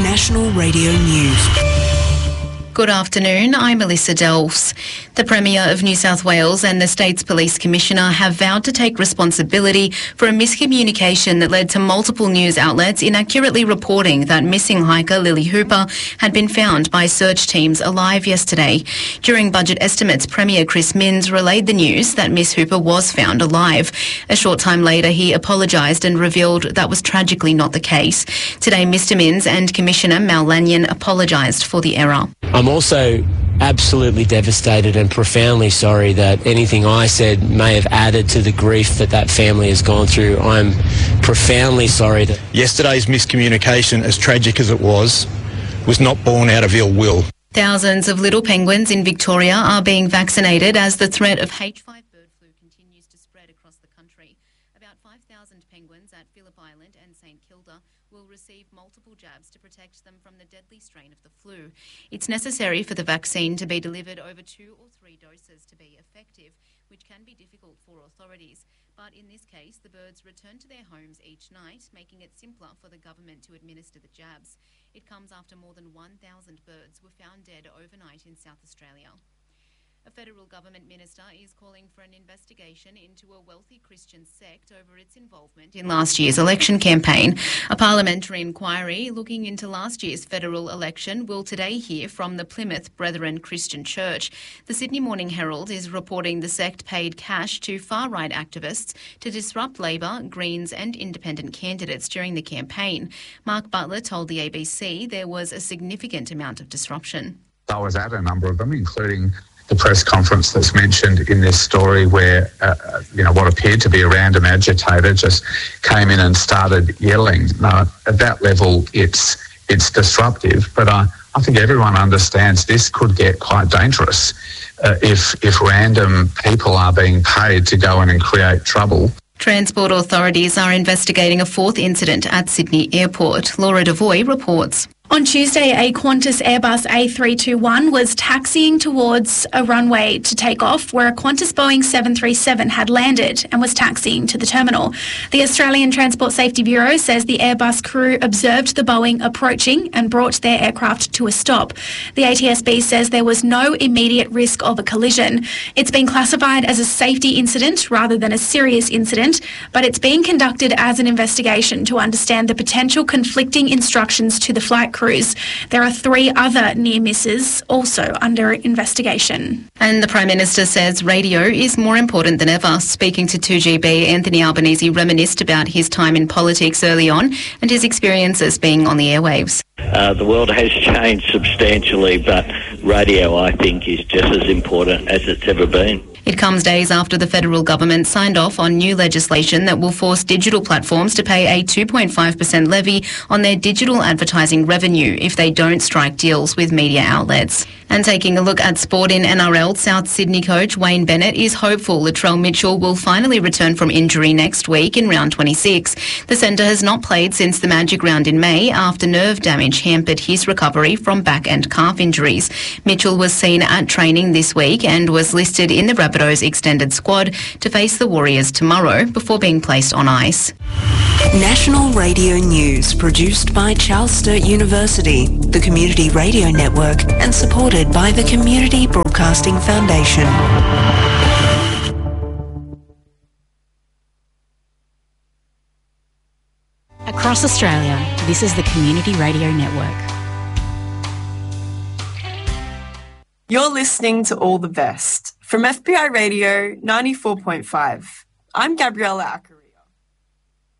National Radio News. Good afternoon, I'm Melissa Delves. The Premier of New South Wales and the state's Police Commissioner have vowed to take responsibility for a miscommunication that led to multiple news outlets inaccurately reporting that missing hiker Lily Hooper had been found by search teams alive yesterday. During budget estimates, Premier Chris Minns relayed the news that Miss Hooper was found alive. A short time later, he apologised and revealed that was tragically not the case. Today, Mr Minns and Commissioner Mal Lanyon apologised for the error. I'm also absolutely devastated and profoundly sorry that anything I said may have added to the grief that family has gone through. I'm profoundly sorry that yesterday's miscommunication, as tragic as it was not born out of ill will. Thousands of little penguins in Victoria are being vaccinated as the threat of H5 bird flu continues to spread across the country. About 5,000 penguins at Phillip Island and St Kilda will receive multiple jabs to protect them from the deadly strain of the flu. It's necessary for the vaccine to be delivered over 2 or 3 doses to be effective, which can be difficult for authorities. But in this case, the birds return to their homes each night, making it simpler for the government to administer the jabs. It comes after more than 1,000 birds were found dead overnight in South Australia. A federal government minister is calling for an investigation into a wealthy Christian sect over its involvement in last year's election campaign. A parliamentary inquiry looking into last year's federal election will today hear from the Plymouth Brethren Christian Church. The Sydney Morning Herald is reporting the sect paid cash to far-right activists to disrupt Labor, Greens and independent candidates during the campaign. Mark Butler told the ABC there was a significant amount of disruption. I was at a number of them, including the press conference that's mentioned in this story where, what appeared to be a random agitator just came in and started yelling. Now, at that level, it's disruptive, but I think everyone understands this could get quite dangerous if random people are being paid to go in and create trouble. Transport authorities are investigating a 4th incident at Sydney Airport. Laura Devoy reports. On Tuesday, a Qantas Airbus A321 was taxiing towards a runway to take off where a Qantas Boeing 737 had landed and was taxiing to the terminal. The Australian Transport Safety Bureau says the Airbus crew observed the Boeing approaching and brought their aircraft to a stop. The ATSB says there was no immediate risk of a collision. It's been classified as a safety incident rather than a serious incident, but it's being conducted as an investigation to understand the potential conflicting instructions to the flight crews. There are 3 other near misses also under investigation. And the Prime Minister says radio is more important than ever. Speaking to 2GB, Anthony Albanese reminisced about his time in politics early on and his experiences being on the airwaves. The world has changed substantially, but radio, I think, is just as important as it's ever been. It comes days after the federal government signed off on new legislation that will force digital platforms to pay a 2.5% levy on their digital advertising revenue if they don't strike deals with media outlets. And taking a look at sport in NRL, South Sydney coach Wayne Bennett is hopeful Latrell Mitchell will finally return from injury next week in round 26. The centre has not played since the Magic round in May after nerve damage hampered his recovery from back and calf injuries. Mitchell was seen at training this week and was listed in the Rabbitohs extended squad to face the Warriors tomorrow before being placed on ice. National Radio News, produced by Charles Sturt University, the Community Radio Network, and supported by the Community Broadcasting Foundation. Across Australia, this is the Community Radio Network. You're listening to All the Best from FPI Radio 94.5. I'm Gabriella Acker.